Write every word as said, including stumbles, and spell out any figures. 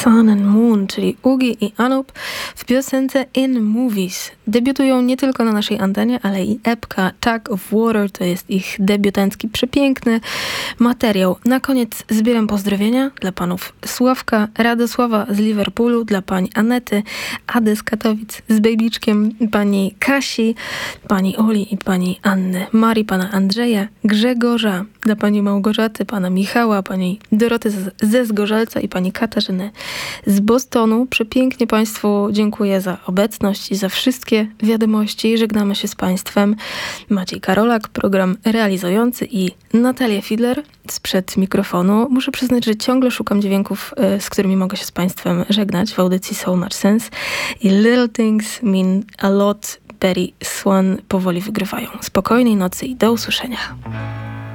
Sun and Moon, czyli Ugi i Anup w piosence In Movies. Debiutują nie tylko na naszej antenie, ale i epka Tug of Water, to jest ich debiutancki, przepiękny materiał. Na koniec zbieram pozdrowienia dla panów Sławka, Radosława z Liverpoolu, dla pani Anety, Ady z Katowic z Bejbiczkiem, pani Kasi, pani Oli i pani Anny, Marii, pana Andrzeja, Grzegorza, dla pani Małgorzaty, pana Michała, pani Doroty z, ze Zgorzelca i pani Katarzyny z Bostonu. Przepięknie państwu dziękuję za obecność i za wszystkie wiadomości. Żegnamy się z państwem. Maciej Karolak, program realizujący, i Natalia Fidler sprzed mikrofonu. Muszę przyznać, że ciągle szukam dźwięków, z którymi mogę się z państwem żegnać w audycji So Much Sense. I Little Things Mean a Lot, Barry Swan powoli wygrywają. Spokojnej nocy i do usłyszenia.